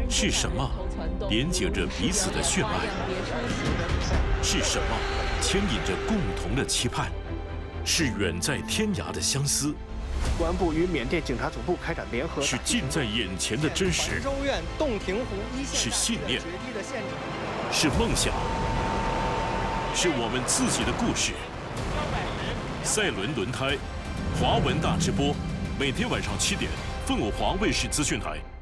是什么连接着彼此的血脉？是什么牵引着共同的期盼？是远在天涯的相思？ 公安部与缅甸警察总部开展联合， 是近在眼前的真实？ 州院洞庭湖一线是信念？是梦想？是我们自己的故事。赛伦轮胎，华文大直播，每天晚上7点，凤凰卫视资讯台。